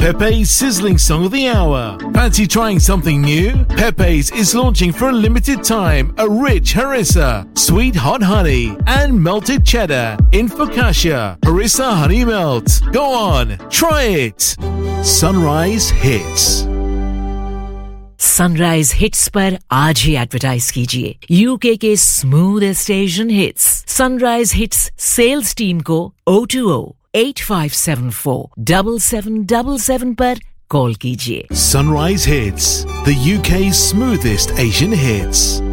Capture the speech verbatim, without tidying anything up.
Pepe's sizzling song of the hour. Fancy trying something new? Pepe's is launching for a limited time a rich harissa, sweet hot honey, and melted cheddar in focaccia harissa honey melt. Go on, try it. Sunrise Hits. Sunrise hits पर आज ही advertise कीजिए UK के smoothest Asian hits sunrise hits sales team को O two O eight five seven four seven seven seven seven पर call कीजिए Sunrise Hits, the U K's smoothest Asian hits.